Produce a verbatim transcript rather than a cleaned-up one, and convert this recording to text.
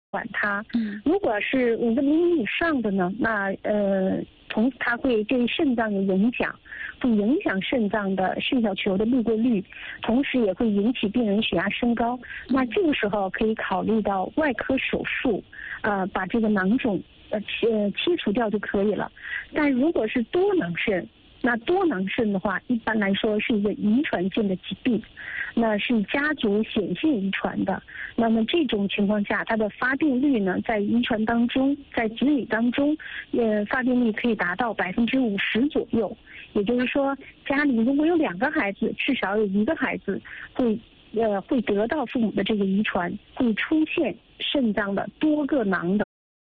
管它。 嗯， 如果是五个厘米以上的呢，那呃，同时它会对肾脏有影响，会影响肾脏的肾小球的路过率，同时也会引起病人血压升高。那这个时候可以考虑到外科手术，呃，把这个囊肿呃切切除掉就可以了。但如果是多囊肾，那多囊肾的话，一般来说是一个遗传性的疾病，那是家族显性遗传的。那么这种情况下，它的发病率呢，在遗传当中，在子女当中，呃，发病率可以达到百分之五十左右。也就是说，家里如果有两个孩子，至少有一个孩子会呃会得到父母的这个遗传，会出现肾脏的多个囊的。